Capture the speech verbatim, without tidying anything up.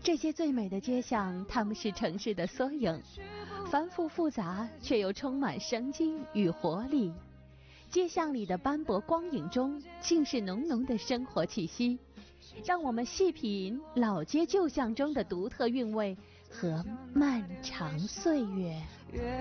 这些最美的街巷，它们是城市的缩影，繁复复杂却又充满生机与活力。街巷里的斑驳光影中，尽是浓浓的生活气息。让我们细品老街旧巷中的独特韵味和漫长岁月。